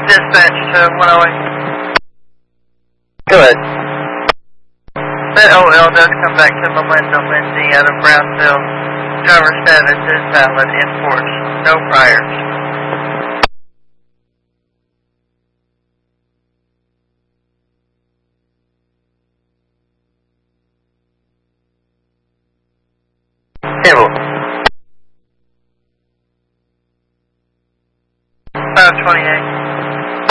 Dispatch to 108. Go ahead. That OL does come back to Melinda Lindsay out of Brownsville. Driver status is valid. Imports. No priors. Handle. 528.